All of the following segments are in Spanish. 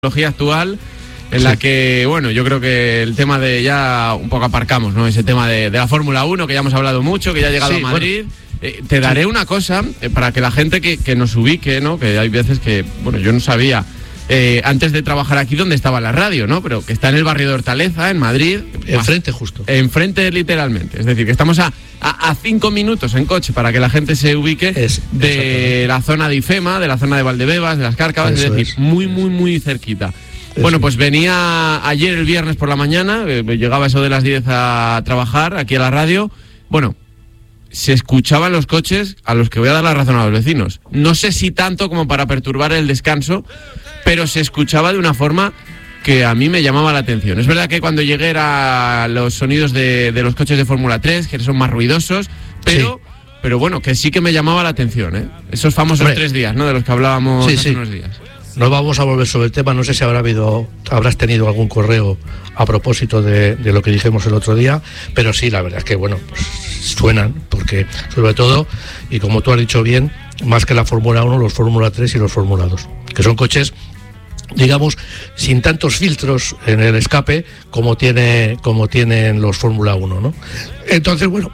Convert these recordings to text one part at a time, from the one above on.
tecnología actual en la que, bueno, yo creo que el tema de ya un poco aparcamos, ¿no? Ese tema de la Fórmula 1, que ya hemos hablado mucho, que ya ha llegado a Madrid. Bueno. Te daré una cosa para que la gente que nos ubique, ¿no? Que hay veces que, bueno, yo no sabía antes de trabajar aquí dónde estaba la radio, ¿no? Pero que está en el barrio de Hortaleza, en Madrid. Enfrente justo. Enfrente literalmente. Es decir, que estamos a 5 minutos en coche para que la gente se ubique de la zona de IFEMA, de la zona de Valdebebas, de las Cárcavas, es decir, muy cerquita. Bueno, pues venía ayer el viernes por la mañana, llegaba eso de las 10 a trabajar aquí a la radio. Bueno, se escuchaban los coches a los que voy a dar la razón a los vecinos. No sé si tanto como para perturbar el descanso, pero se escuchaba de una forma que a mí me llamaba la atención. Es verdad que cuando llegué eran los sonidos de los coches de Fórmula 3, que son más ruidosos, pero bueno, que sí que me llamaba la atención, ¿eh? Esos famosos 3 días, ¿no? De los que hablábamos hace unos días. No vamos a volver sobre el tema, no sé si habrás tenido algún correo a propósito de lo que dijimos el otro día, pero sí, la verdad es que, bueno, pues suenan, porque sobre todo, y como tú has dicho bien, más que la Fórmula 1, los Fórmula 3 y los Fórmula 2, que son coches, digamos, sin tantos filtros en el escape como tienen los Fórmula 1, ¿no? Entonces, bueno,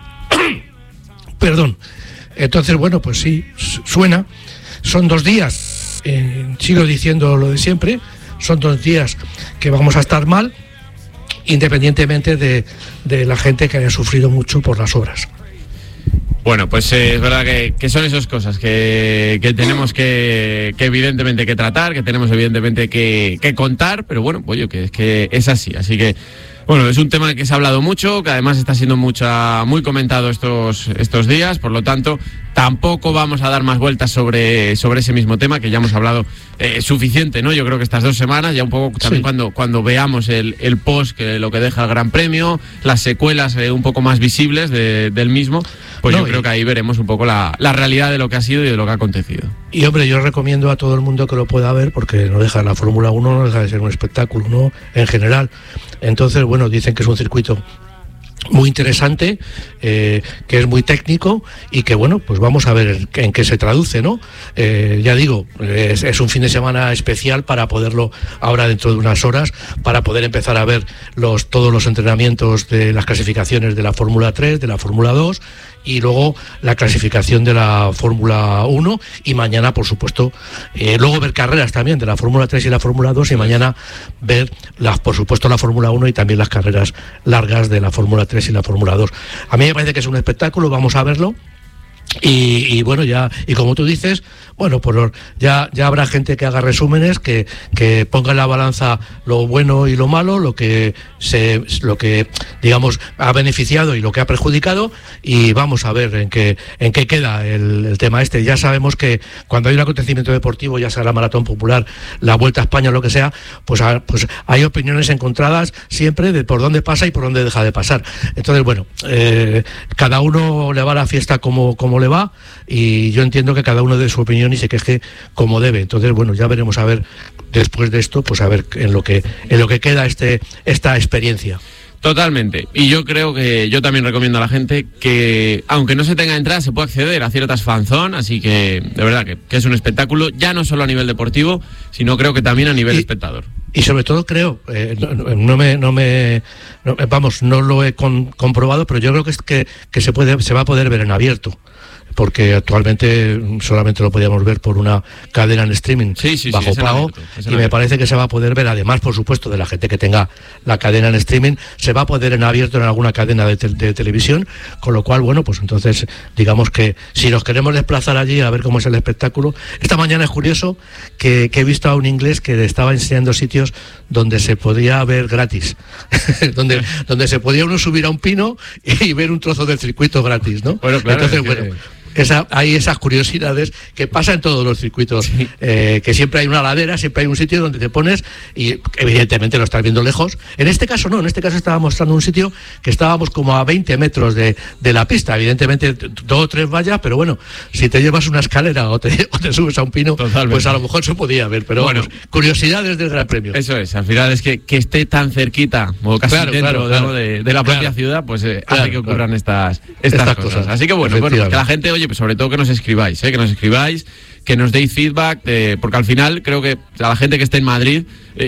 bueno, pues sí, suena, son 2 días. Sigo diciendo lo de siempre, son 2 días que vamos a estar mal, independientemente de la gente que haya sufrido mucho por las obras. Bueno, pues es verdad que son esas cosas que tenemos que evidentemente que tratar, que tenemos evidentemente que contar, pero bueno, pues que es así, así que bueno, es un tema que se ha hablado mucho, que además está siendo muy comentado estos días, por lo tanto, tampoco vamos a dar más vueltas sobre ese mismo tema, que ya hemos hablado suficiente, ¿no? Yo creo que estas 2 semanas, ya un poco también cuando veamos el post, que lo que deja el Gran Premio, las secuelas un poco más visibles del mismo, pues yo creo que ahí veremos un poco la realidad de lo que ha sido y de lo que ha acontecido. Y hombre, yo recomiendo a todo el mundo que lo pueda ver, porque no deja la Fórmula 1, no deja de ser un espectáculo, ¿no? En general. Entonces, bueno, dicen que es un circuito muy interesante, que es muy técnico y que, bueno, pues vamos a ver en qué se traduce, ¿no? Ya digo, es un fin de semana especial para poderlo, ahora dentro de unas horas, para poder empezar a ver todos los entrenamientos de las clasificaciones de la Fórmula 3, de la Fórmula 2 y luego la clasificación de la Fórmula 1 y mañana, por supuesto, luego ver carreras también de la Fórmula 3 y la Fórmula 2 y mañana ver, por supuesto, la Fórmula 1 y también las carreras largas de la Fórmula 3 y la Fórmula 2. A mí me parece que es un espectáculo, vamos a verlo. Y bueno, ya, y como tú dices, bueno, pues ya habrá gente que haga resúmenes, que ponga en la balanza lo bueno y lo malo, lo que digamos ha beneficiado y lo que ha perjudicado, y vamos a ver en qué queda el tema este. Ya sabemos que cuando hay un acontecimiento deportivo, ya sea la Maratón Popular, la Vuelta a España o lo que sea, pues hay opiniones encontradas siempre de por dónde pasa y por dónde deja de pasar. Entonces, bueno, cada uno le va a la fiesta como le va, y yo entiendo que cada uno dé su opinión y se queje como debe. Entonces, bueno, ya veremos a ver después de esto, pues a ver en lo que queda esta experiencia. Totalmente, y yo creo que yo también recomiendo a la gente que, aunque no se tenga entrada, se puede acceder a ciertas fanzone, así que de verdad que es un espectáculo, ya no solo a nivel deportivo, sino creo que también a nivel espectador. Y sobre todo creo, no lo he comprobado, pero yo creo que se va a poder ver en abierto, porque actualmente solamente lo podíamos ver por una cadena en streaming bajo pago, y me parece que se va a poder ver, además, por supuesto, de la gente que tenga la cadena en streaming, se va a poder en abierto en alguna cadena de televisión, con lo cual, bueno, pues entonces, digamos que si nos queremos desplazar allí a ver cómo es el espectáculo. Esta mañana es curioso que he visto a un inglés que estaba enseñando sitios donde se podía ver gratis, donde se podía uno subir a un pino y ver un trozo del circuito gratis, ¿no? Bueno, claro, entonces, hay esas curiosidades que pasan en todos los circuitos, que siempre hay una ladera, siempre hay un sitio donde te pones y evidentemente lo estás viendo lejos. En este caso no, en este caso estaba mostrando un sitio que estábamos como a 20 metros de la pista, evidentemente 2 o 3 vallas, pero bueno, si te llevas una escalera o te subes a un pino, totalmente, pues a lo mejor se podía ver, pero bueno, curiosidades del Gran Premio. Eso es, al final es que esté tan cerquita, o casi dentro de la propia ciudad, pues hace que ocurran estas cosas. Así que bueno, pues que la gente, oye, pues sobre todo que nos escribáis, que nos deis feedback, porque al final creo que a la gente que esté en Madrid